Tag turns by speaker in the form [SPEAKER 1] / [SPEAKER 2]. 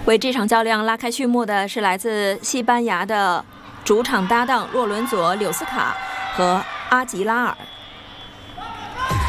[SPEAKER 1] 为这场较量拉开序幕的是来自西班牙的主场搭档洛伦佐·柳斯卡和阿吉拉尔。